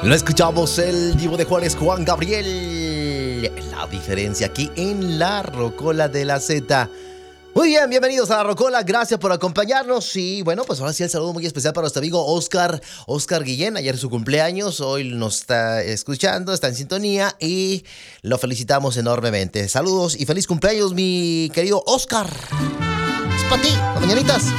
Lo escuchamos, el Divo de Juárez, Juan Gabriel. La diferencia aquí en la Rocola de la Z. Muy bien, bienvenidos a la Rocola, gracias por acompañarnos. Y bueno, pues ahora sí el saludo muy especial para nuestro amigo Oscar Guillén. Ayer su cumpleaños, hoy nos está escuchando, está en sintonía y lo felicitamos enormemente. Saludos y feliz cumpleaños, mi querido Oscar. Es para ti, mañanitas.